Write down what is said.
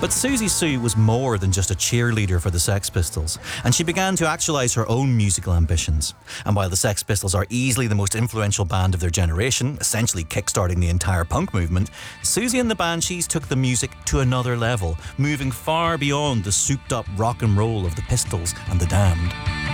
But Susie Sue was more than just a cheerleader for the Sex Pistols, and she began to actualise her own musical ambitions. And while the Sex Pistols are easily the most influential band of their generation, essentially kickstarting the entire punk movement, Susie and the Banshees took the music to another level, moving far beyond the souped-up rock and roll of the Pistols and the Damned.